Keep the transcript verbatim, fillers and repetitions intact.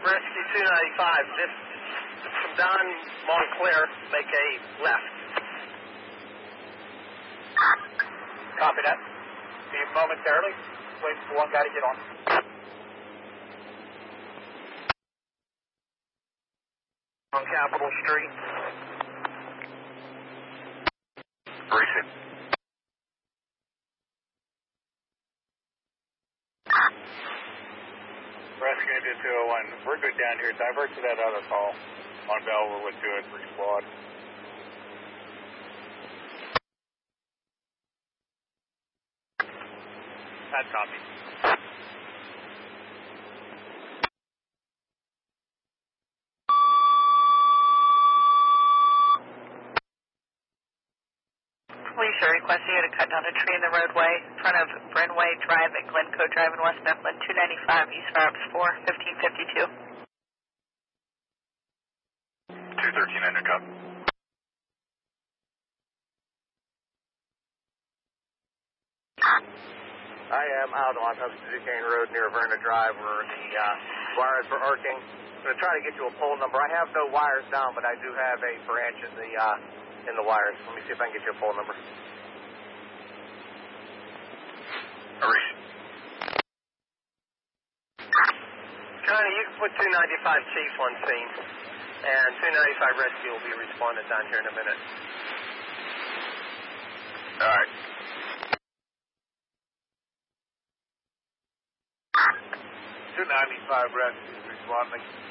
Rescue two ninety-five, this from Don Montclair, make a left. Copy that. Be momentarily. Waiting for one guy to get on. On Capitol Street. Recent. Rescue India two oh one. We're good down here. Divert to that other call on Belvoir with two oh three squad. That copy. Police are requesting you to cut down a tree in the roadway in front of Brynway Drive and Glencoe Drive in West Mifflin, two ninety-five, East Routes four, fifteen fifty-two. two thirteen undercut. I am out on Duquesne Road near Verna Drive where the uh, wires were arcing. I'm going to try to get you a pole number. I have no wires down, but I do have a branch in the uh, in the wires. Let me see if I can get you a pole number. Hurry. Johnny, you can put two ninety-five Chief on scene, and two ninety-five Rescue will be responding down here in a minute. All right. two ninety-five Rescue responding.